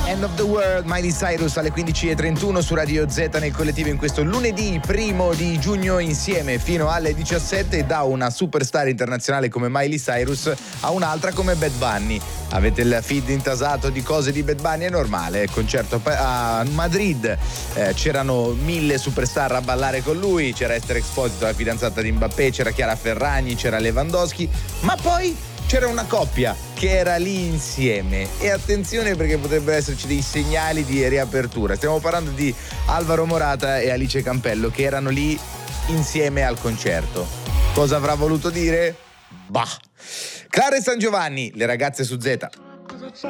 End of the World, Miley Cyrus alle 15:31 su Radio Z nel collettivo in questo lunedì 1 di giugno insieme fino alle 17 da una superstar internazionale come Miley Cyrus a un'altra come Bad Bunny. Avete il feed intasato di cose di Bad Bunny, è normale, concerto a Madrid, c'erano 1000 superstar a ballare con lui, c'era Esther Exposito, la fidanzata di Mbappé, c'era Chiara Ferragni, c'era Lewandowski, ma poi c'era una coppia che era lì insieme e attenzione perché potrebbero esserci dei segnali di riapertura. Stiamo parlando di Alvaro Morata e Alice Campello che erano lì insieme al concerto. Cosa avrà voluto dire? Bah! Clara e San Giovanni, le ragazze su Z.